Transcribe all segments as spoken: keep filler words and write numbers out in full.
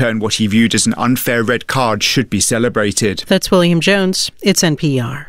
overturn what he viewed as an unfair red card should be celebrated. That's William Jones. It's N P R.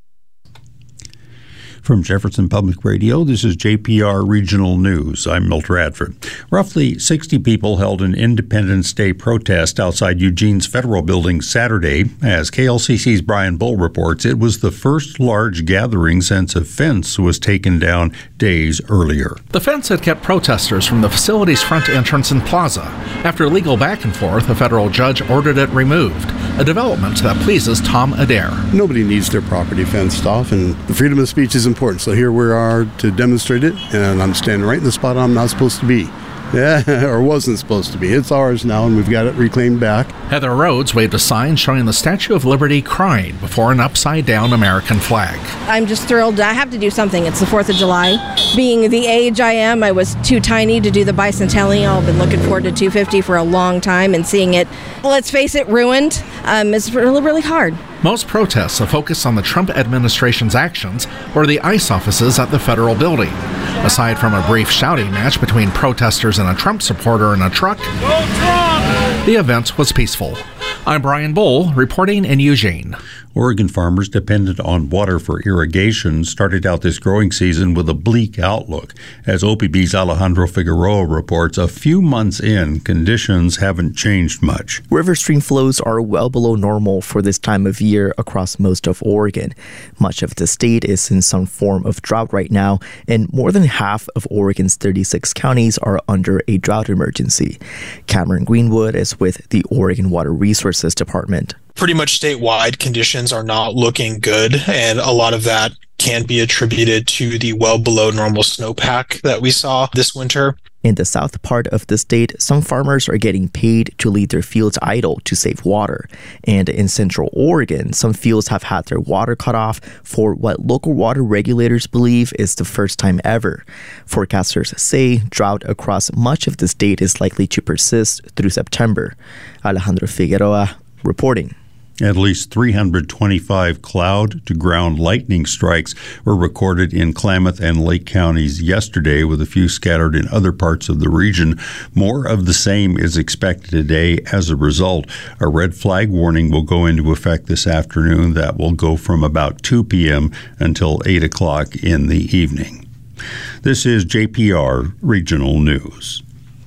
From Jefferson Public Radio, this is J P R Regional News. I'm Milt Radford. Roughly sixty people held an Independence Day protest outside Eugene's Federal Building Saturday. As K L C C's Brian Bull reports, it was the first large gathering since a fence was taken down days earlier. The fence had kept protesters from the facility's front entrance and plaza. After legal back and forth, a federal judge ordered it removed, a development that pleases Tom Adair. Nobody needs their property fenced off, and the freedom of speech is important. So here we are to demonstrate it, and I'm standing right in the spot I'm not supposed to be. Yeah, or wasn't supposed to be. It's ours now, and we've got it reclaimed back. Heather Rhodes waved a sign showing the Statue of Liberty crying before an upside-down American flag. I'm just thrilled. I have to do something. It's the fourth of July. Being the age I am, I was too tiny to do the bicentennial. I've been looking forward to two fifty for a long time, and seeing it, let's face it, ruined, um, is really, really hard. Most protests have focused on the Trump administration's actions or the ICE offices at the federal building. Aside from a brief shouting match between protesters and a Trump supporter in a truck, the event was peaceful. I'm Brian Bull, reporting in Eugene. Oregon farmers dependent on water for irrigation started out this growing season with a bleak outlook. As O P B's Alejandro Figueroa reports, a few months in, conditions haven't changed much. River stream flows are well below normal for this time of year across most of Oregon. Much of the state is in some form of drought right now, and more than half of Oregon's thirty-six counties are under a drought emergency. Cameron Greenwood is with the Oregon Water Resources Department. Pretty much statewide, conditions are not looking good, and a lot of that can be attributed to the well below normal snowpack that we saw this winter. In the south part of the state, some farmers are getting paid to leave their fields idle to save water. And in central Oregon, some fields have had their water cut off for what local water regulators believe is the first time ever. Forecasters say drought across much of the state is likely to persist through September. Alejandro Figueroa reporting. At least three hundred twenty-five cloud-to-ground lightning strikes were recorded in Klamath and Lake counties yesterday, with a few scattered in other parts of the region. More of the same is expected today. As a result, a red flag warning will go into effect this afternoon that will go from about two p.m. until eight o'clock in the evening. This is J P R Regional News.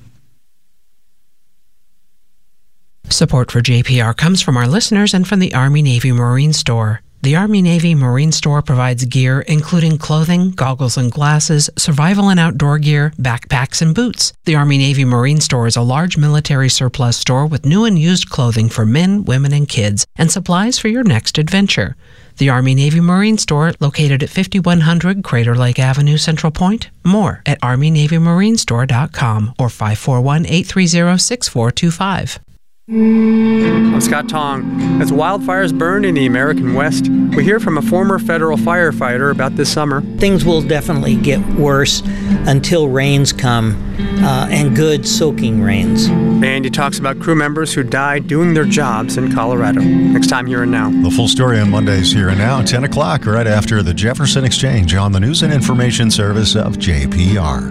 Support for J P R comes from our listeners and from the Army Navy Marine Store. The Army Navy Marine Store provides gear including clothing, goggles and glasses, survival and outdoor gear, backpacks and boots. The Army Navy Marine Store is a large military surplus store with new and used clothing for men, women, and kids, and supplies for your next adventure. The Army Navy Marine Store, located at fifty-one hundred Crater Lake Avenue, Central Point. More at army navy marine store dot com or five four one, eight three zero, six four two five. I'm Scott Tong. As wildfires burn in the American West, we hear from a former federal firefighter about this summer. Things will definitely get worse until rains come, uh, and good soaking rains. And he talks about crew members who died doing their jobs in Colorado. Next time, Here and Now. The full story on Monday's Here and Now, ten o'clock, right after the Jefferson Exchange on the News and Information Service of J P R.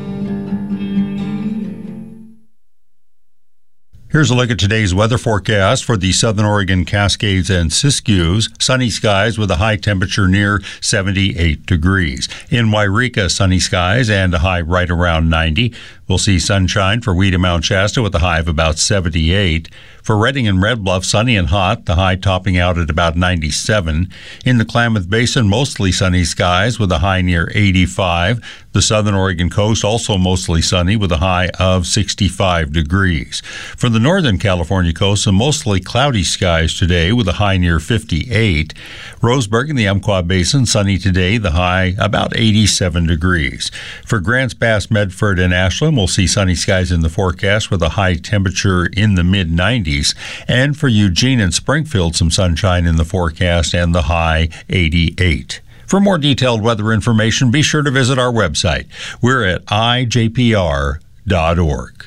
Here's a look at today's weather forecast for the Southern Oregon Cascades and Siskiyous. Sunny skies with a high temperature near seventy-eight degrees. In Wairika, sunny skies and a high right around ninety. We'll see sunshine for Weeda Mount Shasta with a high of about seventy-eight. For Redding and Red Bluff, sunny and hot, the high topping out at about ninety-seven. In the Klamath Basin, mostly sunny skies with a high near eighty-five. The Southern Oregon coast also mostly sunny with a high of sixty-five degrees. For the Northern California coast, some mostly cloudy skies today with a high near fifty-eight. Roseburg in the Umpqua Basin, sunny today, the high about eighty-seven degrees. For Grants Pass, Medford, and Ashland, we'll see sunny skies in the forecast with a high temperature in the mid nineties. And for Eugene and Springfield, some sunshine in the forecast and the high eighty-eight. For more detailed weather information, be sure to visit our website. We're at i j p r dot org.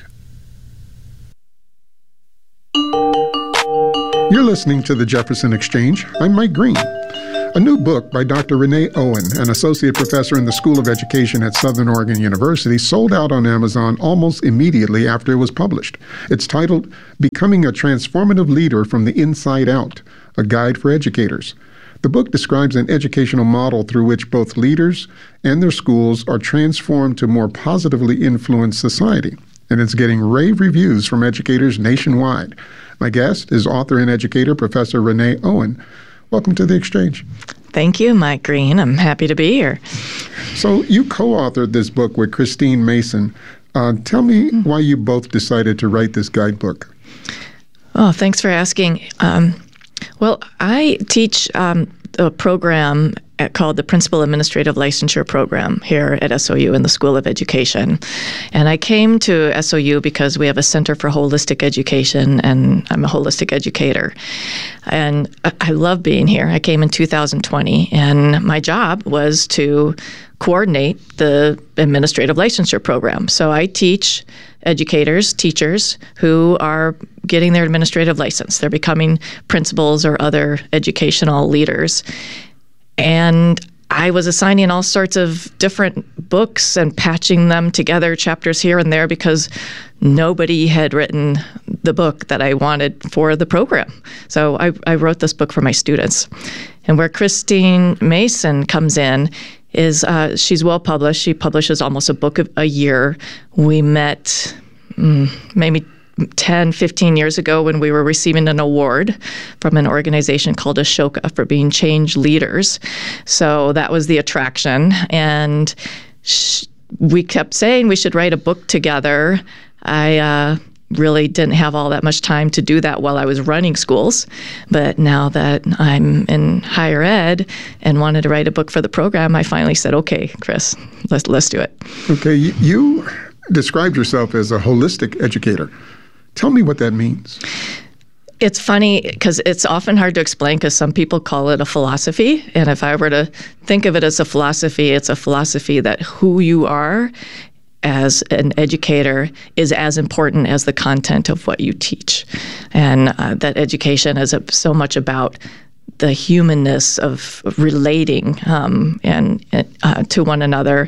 You're listening to the Jefferson Exchange. I'm Mike Green. A new book by Doctor Renee Owen, an associate professor in the School of Education at Southern Oregon University, sold out on Amazon almost immediately after it was published. It's titled Becoming a Transformative Leader from the Inside Out, a Guide for Educators. The book describes an educational model through which both leaders and their schools are transformed to more positively influence society, and it's getting rave reviews from educators nationwide. My guest is author and educator, Professor Renee Owen. Welcome to The Exchange. Thank you, Mike Green. I'm happy to be here. So you co-authored this book with Christine Mason. Uh, tell me why you both decided to write this guidebook. Oh, thanks for asking. Um, Well, I teach um, a program at, called the Principal Administrative Licensure Program here at S O U in the School of Education. And I came to S O U because we have a Center for Holistic Education, and I'm a holistic educator. And I, I love being here. I came in two thousand twenty, and my job was to coordinate the administrative licensure program. So I teach educators, teachers who are getting their administrative license. They're becoming principals or other educational leaders. And I was assigning all sorts of different books and patching them together, chapters here and there, because nobody had written the book that I wanted for the program. So I, I wrote this book for my students. And where Christine Mason comes in is uh, she's well published. She publishes almost a book a year. We met mm, maybe ten, fifteen years ago when we were receiving an award from an organization called Ashoka for being change leaders. So that was the attraction. And sh- we kept saying we should write a book together. I uh, really didn't have all that much time to do that while I was running schools. But now that I'm in higher ed and wanted to write a book for the program, I finally said, okay, Chris, let's let's do it. Okay, you, you described yourself as a holistic educator. Tell me what that means. It's funny because it's often hard to explain because some people call it a philosophy. And if I were to think of it as a philosophy, it's a philosophy that who you are as an educator is as important as the content of what you teach. And uh, that education is a, so much about the humanness of relating um, and uh, to one another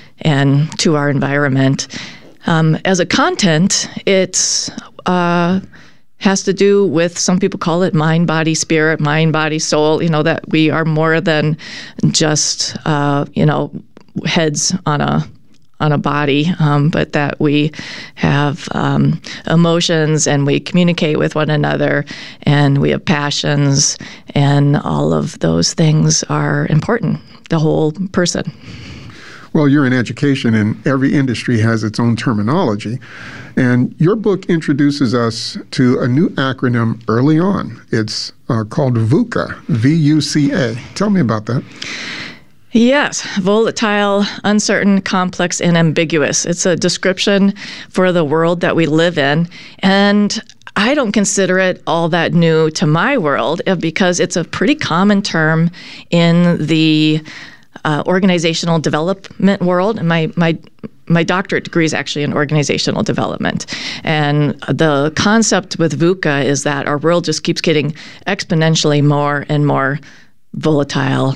and to our environment. Um, as a content, it's uh, has to do with, some people call it mind, body, spirit, mind, body, soul, you know, that we are more than just, uh, you know, heads on a on a body, um, but that we have um, emotions and we communicate with one another and we have passions, and all of those things are important, the whole person. Well, you're in education and every industry has its own terminology. And your book introduces us to a new acronym early on. It's uh, called VUCA, V U C A. Tell me about that. Yes, volatile, uncertain, complex, and ambiguous. It's a description for the world that we live in. And I don't consider it all that new to my world because it's a pretty common term in the uh, organizational development world. And my, my, my doctorate degree is actually in organizational development. And the concept with VUCA is that our world just keeps getting exponentially more and more volatile,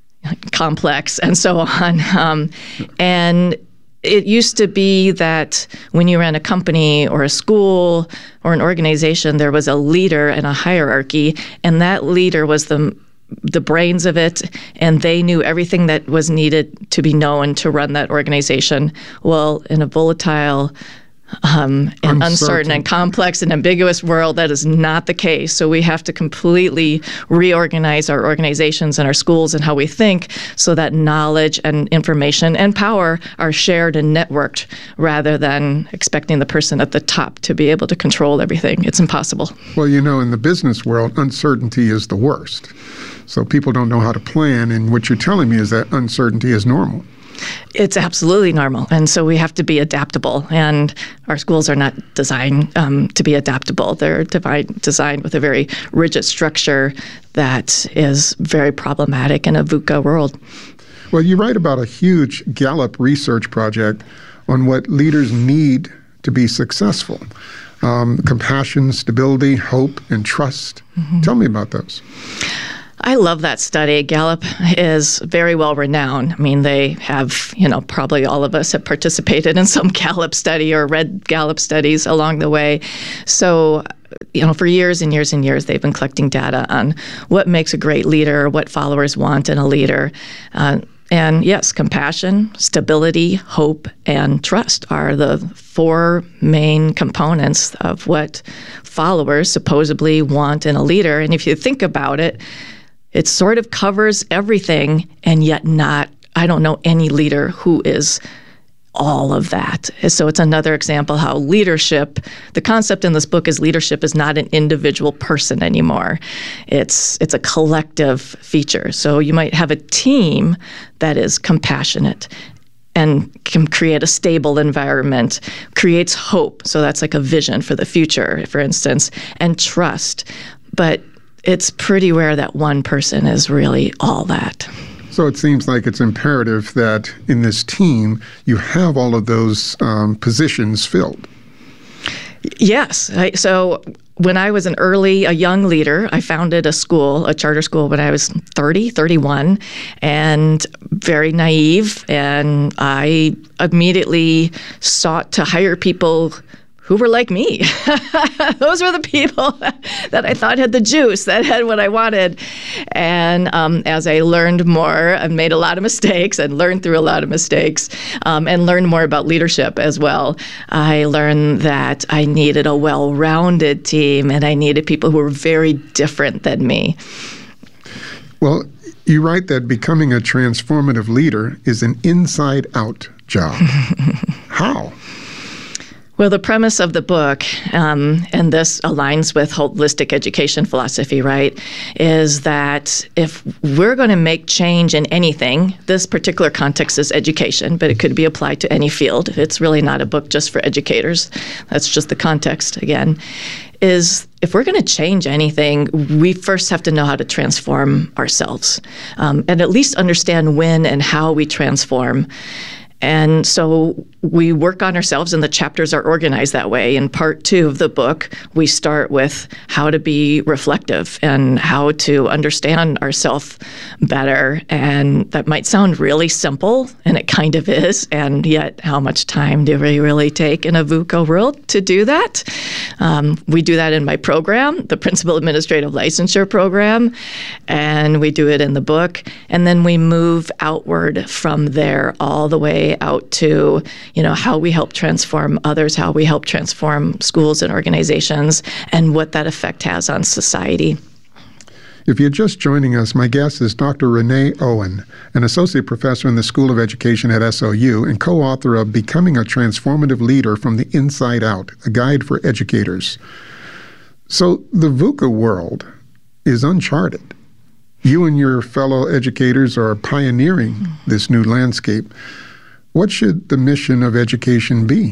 complex, and so on. Um, and it used to be that when you ran a company or a school or an organization, there was a leader and a hierarchy, and that leader was the the brains of it, and they knew everything that was needed to be known to run that organization. Well, in a volatile Um, and uncertain. uncertain and complex and ambiguous world, that is not the case. So we have to completely reorganize our organizations and our schools and how we think so that knowledge and information and power are shared and networked rather than expecting the person at the top to be able to control everything. It's impossible. Well, you know, in the business world, uncertainty is the worst. So people don't know how to plan, and what you're telling me is that uncertainty is normal. It's absolutely normal. And so we have to be adaptable. And our schools are not designed um, to be adaptable. They're divide, designed with a very rigid structure that is very problematic in a VUCA world. Well, you write about a huge Gallup research project on what leaders need to be successful. Um, compassion, stability, hope, and trust. Mm-hmm. Tell me about those. I love that study. Gallup is very well renowned. I mean, they have, you know, probably all of us have participated in some Gallup study or read Gallup studies along the way. So, you know, for years and years and years, they've been collecting data on what makes a great leader, what followers want in a leader. Uh, and yes, compassion, stability, hope, and trust are the four main components of what followers supposedly want in a leader. And if you think about it, it sort of covers everything, and yet not, I don't know any leader who is all of that. So it's another example how leadership, the concept in this book is leadership is not an individual person anymore. It's it's a collective feature. So you might have a team that is compassionate and can create a stable environment, creates hope. So that's like a vision for the future, for instance, and trust. But it's pretty rare that one person is really all that. So it seems like it's imperative that in this team you have all of those um, positions filled. Yes. I, so when I was an early, a young leader, I founded a school, a charter school, when I was thirty, thirty-one, and very naive. And I immediately sought to hire people who were like me. Those were the people that I thought had the juice, that had what I wanted. And um, as I learned more, I made a lot of mistakes and learned through a lot of mistakes um, and learned more about leadership as well. I learned that I needed a well-rounded team and I needed people who were very different than me. Well, you write that becoming a transformative leader is an inside-out job. How? Well, the premise of the book, um, and this aligns with holistic education philosophy, right, is that if we're going to make change in anything, this particular context is education, but it could be applied to any field. It's really not a book just for educators. That's just the context, again, is if we're going to change anything, we first have to know how to transform ourselves um, and at least understand when and how we transform. And so we work on ourselves, and the chapters are organized that way. In part two of the book, we start with how to be reflective and how to understand ourselves better. And that might sound really simple, and it kind of is. And yet, how much time do we really take in a VUCA world to do that? Um, we do that in my program, the Principal Administrative Licensure Program, and we do it in the book. And then we move outward from there all the way out to, you know, how we help transform others, how we help transform schools and organizations, and what that effect has on society. If you're just joining us, my guest is Doctor Renee Owen, an associate professor in the School of Education at S O U and co-author of Becoming a Transformative Leader from the Inside Out, a guide for educators. So the VUCA world is uncharted. You and your fellow educators are pioneering this new landscape. What should the mission of education be?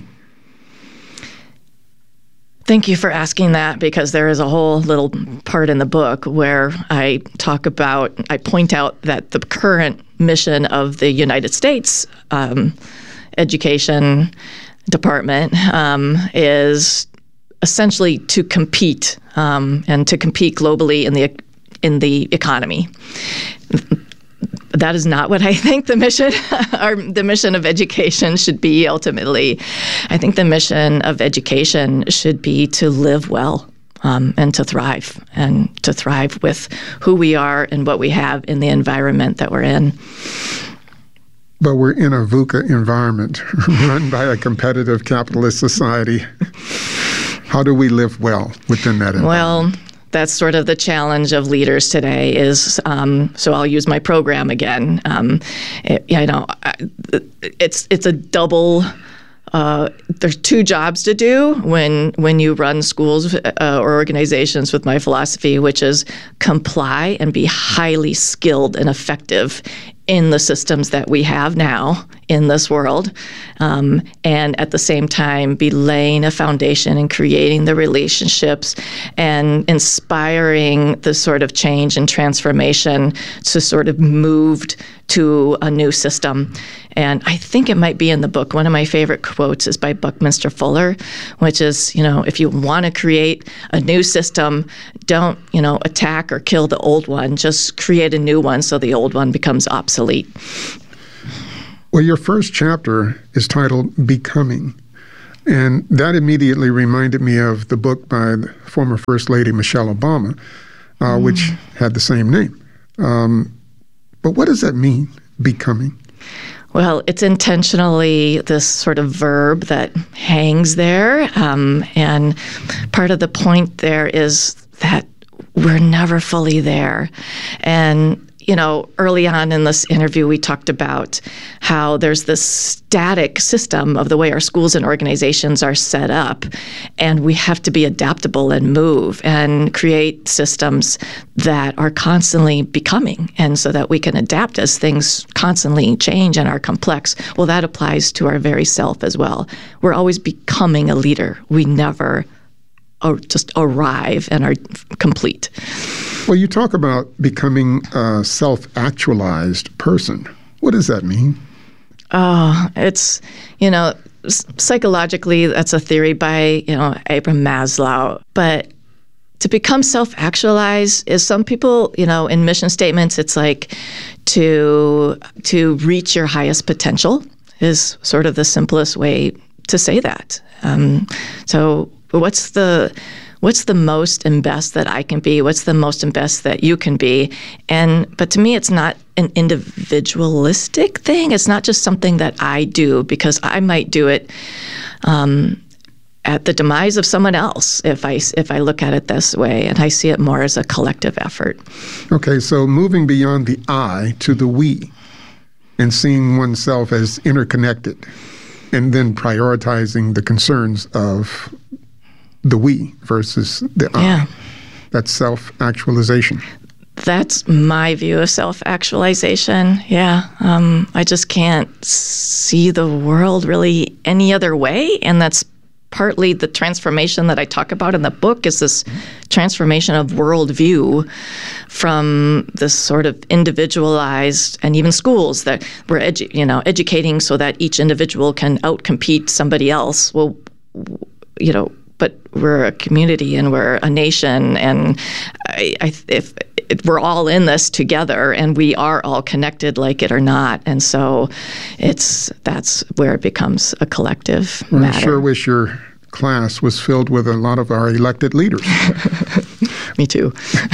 Thank you for asking that, because there is a whole little part in the book where I talk about, I point out that the current mission of the United States um, Education Department um, is essentially to compete um, and to compete globally in the in the economy. That is not what I think the mission, or the mission of education should be ultimately. I think the mission of education should be to live well um, and to thrive, and to thrive with who we are and what we have in the environment that we're in. But we're in a VUCA environment run by a competitive capitalist society. How do we live well within that environment? Well, that's sort of the challenge of leaders today is, um, so I'll use my program again. Um, it, you know, it's it's a double, uh, there's two jobs to do when when you run schools uh, or organizations with my philosophy, which is comply and be highly skilled and effective in the systems that we have now in this world, um, and at the same time be laying a foundation and creating the relationships and inspiring the sort of change and transformation to sort of move to a new system. And I think it might be in the book. One of my favorite quotes is by Buckminster Fuller, which is, you know, if you want to create a new system, don't, you know, attack or kill the old one. Just create a new one so the old one becomes obsolete. Well, your first chapter is titled Becoming. And that immediately reminded me of the book by the former First Lady Michelle Obama, uh, mm. which had the same name. Um, but what does that mean, becoming? Well, it's intentionally this sort of verb that hangs there. Um, and part of the point there is that we're never fully there. And you know, early on in this interview, we talked about how there's this static system of the way our schools and organizations are set up, and we have to be adaptable and move and create systems that are constantly becoming, and so that we can adapt as things constantly change and are complex. Well, that applies to our very self as well. We're always becoming a leader. We never or just arrive and are complete. Well, you talk about becoming a self-actualized person. What does that mean? Oh, it's, you know, psychologically, that's a theory by, you know, Abraham Maslow. But to become self-actualized is some people, you know, in mission statements, it's like to to reach your highest potential is sort of the simplest way to say that. Um, so what's the what's the most and best that I can be? What's the most and best that you can be? And but to me, it's not an individualistic thing. It's not just something that I do because I might do it um, at the demise of someone else if I if I look at it this way, and I see it more as a collective effort. Okay, so moving beyond the I to the we, and seeing oneself as interconnected, and then prioritizing the concerns of the we versus the I. Yeah. That's self-actualization. That's my view of self-actualization. Yeah. Um, I just can't see the world really any other way. And that's partly the transformation that I talk about in the book is this transformation of worldview from this sort of individualized, and even schools that we're edu- you know, educating so that each individual can outcompete somebody else. Well, you know, but we're a community and we're a nation, and I, I, if, if we're all in this together, and we are all connected, like it or not, and so it's that's where it becomes a collective well, matter. I sure wish your class was filled with a lot of our elected leaders. Me too.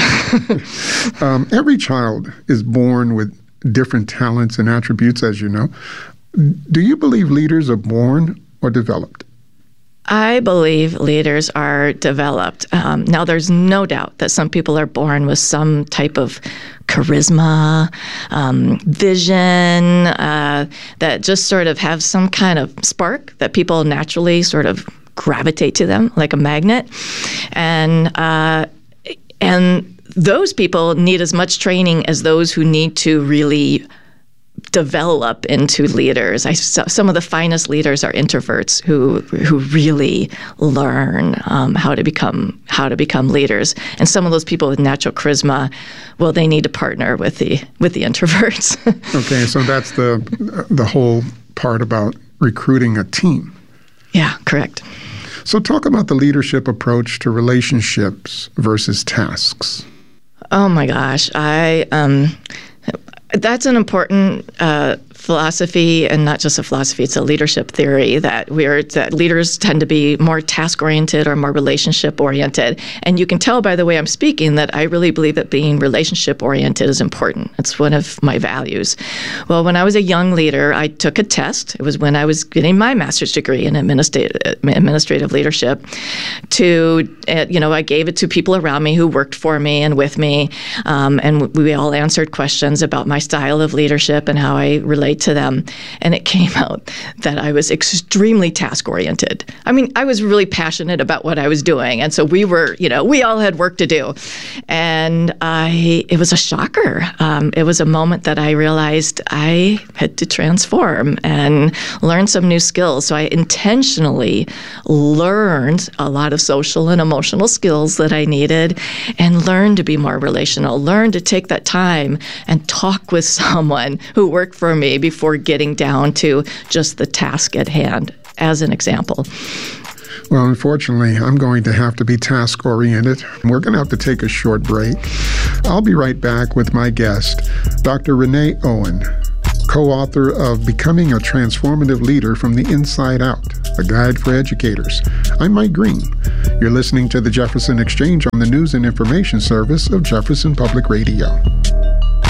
um, every child is born with different talents and attributes, as you know. Do you believe leaders are born or developed? I believe leaders are developed. Um, now, there's no doubt that some people are born with some type of charisma, um, vision, uh, that just sort of have some kind of spark that people naturally sort of gravitate to them like a magnet. And uh, and those people need as much training as those who need to really develop into leaders. I, some of the finest leaders are introverts who who really learn um, how to become how to become leaders. And some of those people with natural charisma, well, they need to partner with the with the introverts. Okay, so that's the the whole part about recruiting a team. Yeah, correct. So talk about the leadership approach to relationships versus tasks. Oh my gosh, I um. That's an important uh, philosophy, and not just a philosophy, it's a leadership theory that we're that leaders tend to be more task-oriented or more relationship-oriented. And you can tell by the way I'm speaking that I really believe that being relationship-oriented is important. It's one of my values. Well, when I was a young leader, I took a test. It was when I was getting my master's degree in administrative, administrative leadership. To, uh, you know, I gave it to people around me who worked for me and with me, um, and we all answered questions about my style of leadership and how I relate write to them. And it came out that I was extremely task-oriented. I mean, I was really passionate about what I was doing. And so we were, you know, we all had work to do. And I, it was a shocker. Um, it was a moment that I realized I had to transform and learn some new skills. So I intentionally learned a lot of social and emotional skills that I needed and learned to be more relational, learned to take that time and talk with someone who worked for me before getting down to just the task at hand, as an example. Well, unfortunately, I'm going to have to be task-oriented. We're going to have to take a short break. I'll be right back with my guest, Doctor Renee Owen, co-author of Becoming a Transformative Leader from the Inside Out, a guide for educators. I'm Mike Green. You're listening to the Jefferson Exchange on the News and Information Service of Jefferson Public Radio.